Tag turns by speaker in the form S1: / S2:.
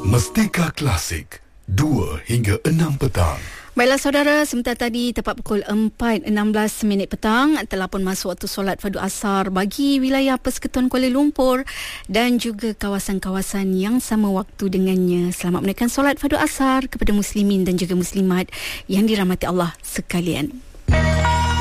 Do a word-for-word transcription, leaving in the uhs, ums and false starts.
S1: Mustika Klasik, dua hingga enam petang.
S2: Baiklah saudara, sebentar tadi tepat pukul empat enam belas minit petang telah pun masuk waktu solat fardu asar bagi wilayah Persekutuan Kuala Lumpur dan juga kawasan-kawasan yang sama waktu dengannya. Selamat menunaikan solat fardu asar kepada muslimin dan juga muslimat yang dirahmati Allah sekalian.